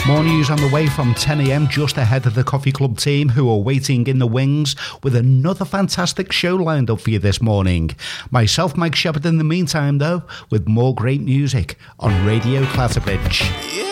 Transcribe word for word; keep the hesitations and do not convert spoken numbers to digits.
More news on the way from ten a.m, just ahead of the Coffee Club team, who are waiting in the wings with another fantastic show lined up for you this morning. Myself, Mike Shepherd, in the meantime, though, with more great music on Radio Clatterbridge. Yeah.